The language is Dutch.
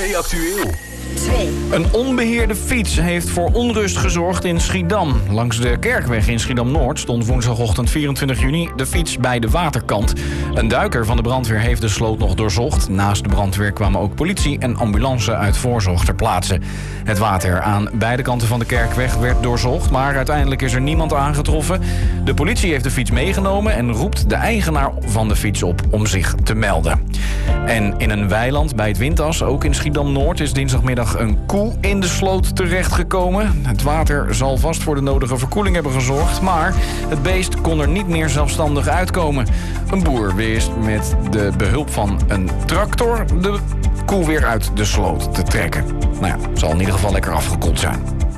TV Actueel. 2. Een onbeheerde fiets heeft voor onrust gezorgd in Schiedam. Langs de Kerkweg in Schiedam-Noord stond woensdagochtend 24 juni de fiets bij de waterkant. Een duiker van de brandweer heeft de sloot nog doorzocht. Naast de brandweer kwamen ook politie en ambulance uit voorzorg ter plaatse. Het water aan beide kanten van de Kerkweg werd doorzocht, maar uiteindelijk is er niemand aangetroffen. De politie heeft de fiets meegenomen en roept de eigenaar van de fiets op om zich te melden. En in een weiland bij het Wintas, ook in Schiedam-Noord, is dinsdagmiddag een koe in de sloot terechtgekomen. Het water zal vast voor de nodige verkoeling hebben gezorgd, maar het beest kon er niet meer zelfstandig uitkomen. Een boer wist met de behulp van een tractor de koe weer uit de sloot te trekken. Nou ja, het zal in ieder geval lekker afgekoeld zijn.